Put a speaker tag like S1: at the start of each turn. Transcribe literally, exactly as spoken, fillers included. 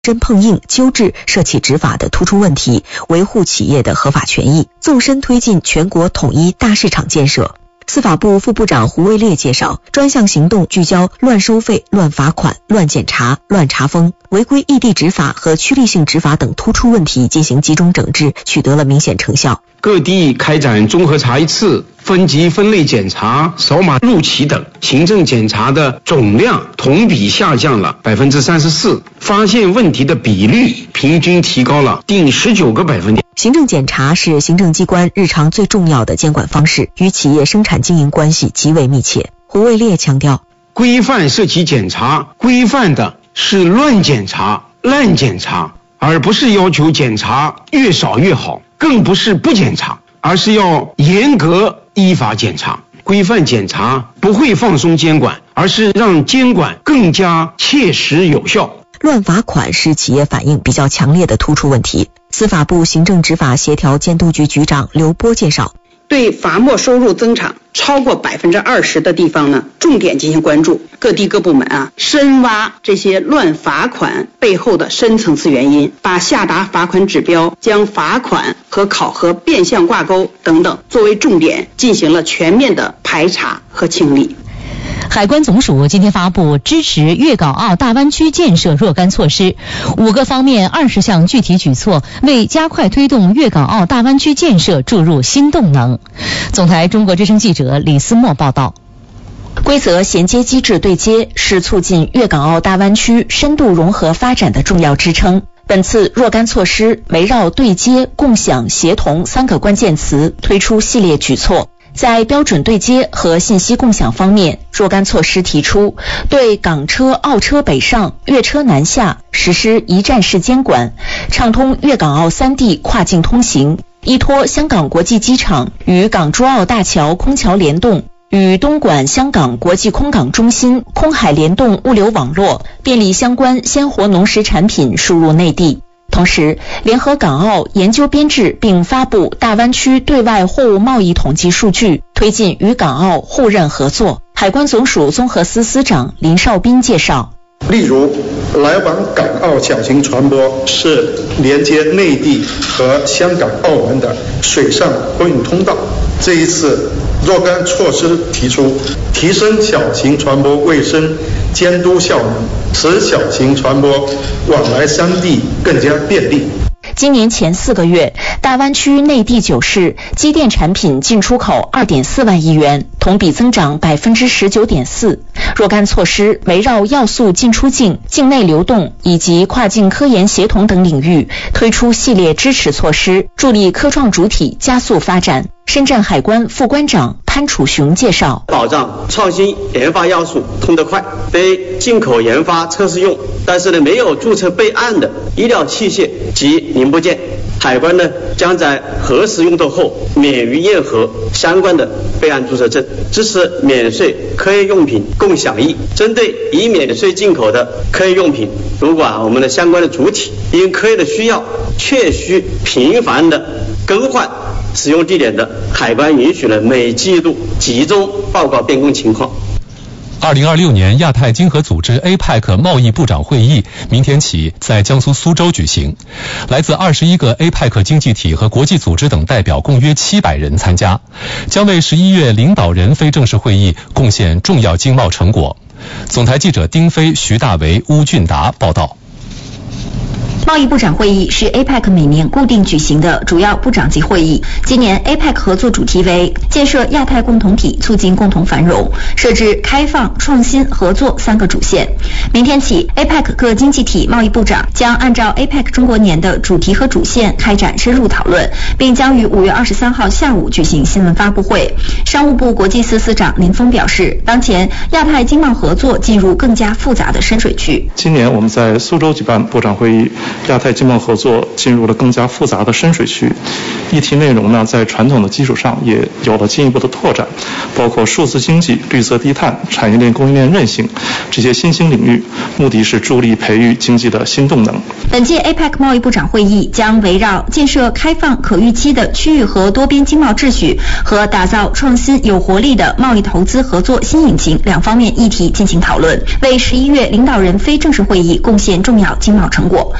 S1: 真碰硬、纠治涉企执法的突出问题，维护企业的合法权益，纵深推进全国统一大市场建设。司法部副部长胡卫烈介绍，专项行动聚焦乱收费、乱罚款、乱检查、乱查封、违规异地执法和趋利性执法等突出问题进行集中整治，取得了明显成效。
S2: 各地开展综合查一次、分级分类检查、扫码入企等，行政检查的总量同比下降了百分之三十四，发现问题的比率平均提高了近十九个百分点。
S1: 行政检查是行政机关日常最重要的监管方式，与企业生产经营关系极为密切。胡卫烈强调，
S2: 规范涉企检查，规范的是乱检查、滥检查，而不是要求检查越少越好，更不是不检查，而是要严格依法检查。规范检查不会放松监管，而是让监管更加切实有效。
S1: 乱罚款是企业反应比较强烈的突出问题。司法部行政执法协调监督局局长刘波介绍，
S3: 对罚没收入增长超过百分之二十的地方呢，重点进行关注。各地各部门啊，深挖这些乱罚款背后的深层次原因，把下达罚款指标、将罚款和考核变相挂钩等等作为重点，进行了全面的排查和清理。
S4: 海关总署今天发布支持粤港澳大湾区建设若干措施，五个方面二十项具体举措，为加快推动粤港澳大湾区建设注入新动能。总台中国之声记者李思墨报道。
S1: 规则衔接机制对接是促进粤港澳大湾区深度融合发展的重要支撑。本次若干措施围绕对接、共享、协同三个关键词推出系列举措。在标准对接和信息共享方面，若干措施提出，对港车、澳车北上、粤车南下实施一站式监管，畅通粤港澳三地跨境通行，依托香港国际机场与港珠澳大桥空桥联动，与东莞香港国际空港中心空海联动物流网络，便利相关鲜活农食产品输入内地。同时，联合港澳研究编制并发布大湾区对外货物贸易统计数据，推进与港澳互认合作。海关总署综合司司长林绍斌介绍，
S5: 例如，来往港澳小型船舶是连接内地和香港、澳门的水上货运通道。这一次若干措施提出，提升小型船舶卫生监督效能，使小型船舶往来三地更加便利。
S1: 今年前四个月，大湾区内地九市机电产品进出口 二点四万亿元，同比增长 百分之十九点四。若干措施围绕要素进出境、境内流动以及跨境科研协同等领域推出系列支持措施，助力科创主体加速发展。深圳海关副关长潘楚雄介绍，
S6: 保障创新研发要素通得快，非进口研发测试用，但是呢没有注册备案的医疗器械及零部件，海关呢将在核实用途后免于验核相关的备案注册证，支持免税科研用品共享易。针对已免税进口的科研用品，如果啊我们的相关的主体因科研的需要确需频繁的更换使用地点的，海关允许了每季度集中报告变更情况。
S7: 二零二六年亚太经合组织 A P E C 贸易部长会议明天起在江苏苏州举行，来自二十一个 A P E C 经济体和国际组织等代表共约七百人参加，将为十一月领导人非正式会议贡献重要经贸成果。总台记者丁飞、徐大为、邬俊达报道。
S8: 贸易部长会议是 A P E C 每年固定举行的主要部长级会议。今年 A P E C 合作主题为建设亚太共同体，促进共同繁荣，设置开放、创新、合作三个主线。明天起 ，A P E C 各经济体贸易部长将按照 A P E C 中国年的主题和主线开展深入讨论，并将于五月二十三号下午举行新闻发布会。商务部国际司司长林峰表示，当前亚太经贸合作进入更加复杂的深水区。
S9: 今年我们在苏州举办部长会议，
S5: 亚太经贸合作进入了更加复杂的深水区。议题内容呢，在传统的基础上也有了进一步的拓展，包括数字经济、绿色低碳、产业链供应链韧性这些新兴领域，目的是助力培育经济的新动能。
S8: 本届 A P E C 贸易部长会议将围绕建设开放可预期的区域和多边经贸秩序和打造创新有活力的贸易投资合作新引擎两方面议题进行讨论，为十一月领导人非正式会议贡献重要经贸成果。